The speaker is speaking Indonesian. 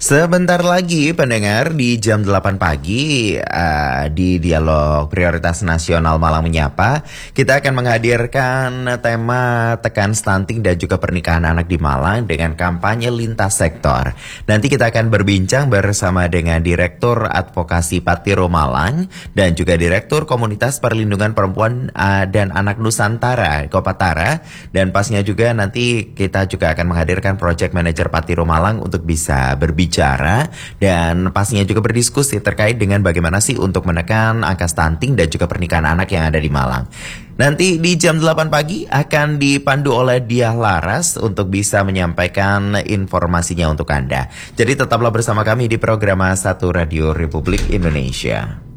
Sebentar lagi pendengar di jam 8 pagi di Dialog Prioritas Nasional Malang Menyapa, kita akan menghadirkan tema tekan stunting dan juga pernikahan anak di Malang dengan kampanye lintas sektor. Nanti kita akan berbincang bersama dengan Direktur Advokasi Patiro Malang dan juga Direktur Komunitas Perlindungan Perempuan dan Anak Nusantara Kopatara, dan pasnya juga nanti kita juga akan menghadirkan Project Manager Patiro Malang untuk bisa berbicara dan pastinya juga berdiskusi terkait dengan bagaimana sih untuk menekan angka stunting dan juga pernikahan anak yang ada di Malang. Nanti di jam 8 pagi akan dipandu oleh Diah Laras untuk bisa menyampaikan informasinya untuk Anda. Jadi tetaplah bersama kami di program 1 Radio Republik Indonesia.